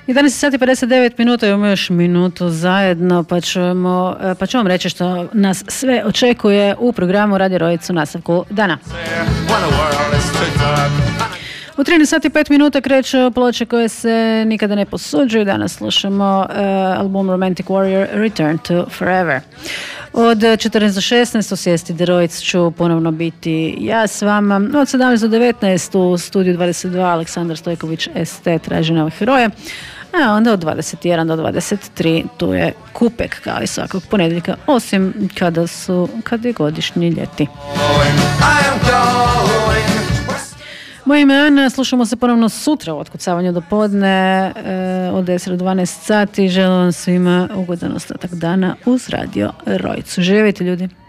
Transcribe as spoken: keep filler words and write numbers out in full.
jedanaest sati i pedeset devet minuta, imamo još minutu zajedno, pa ćemo, pa ću vam reći što nas sve očekuje u programu Radio Rojicu nastavku dana. U trinaest sati i pet minuta kreću ploče koje se nikada ne posuđuju. Danas slušamo uh, album Romantic Warrior Return to Forever. Od četrnaest do šesnaest u Sjesti Derojic ću ponovno biti ja s vama. Od sedamnaest do devetnaest u studiju dvadeset dva Aleksandar Stojković S T traži nove heroje. A onda od dvadeset jedan do dvadeset tri tu je Kupek kao i svakog ponedjeljka, osim kada su kad je godišnji ljeti. Moje ime je Ana, slušamo se ponovno sutra u otkucavanju do podne od deset do dvanaest sati. Želim vam svima ugodan ostatak dana uz Radio Rojicu. Živjeti ljudi!